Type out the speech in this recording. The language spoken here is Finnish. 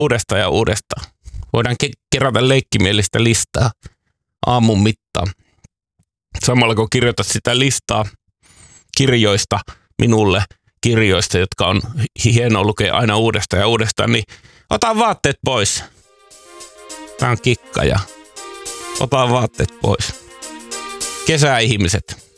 uudestaan ja uudestaan. Voidaan kerätä leikkimielistä listaa aamun mittaan. Samalla kun kirjoitat sitä listaa kirjoista minulle, kirjoista, jotka on hienoa lukea aina uudestaan ja uudestaan, niin ota vaatteet pois. Tää on kikka ja ota vaatteet pois. Kesäihmiset.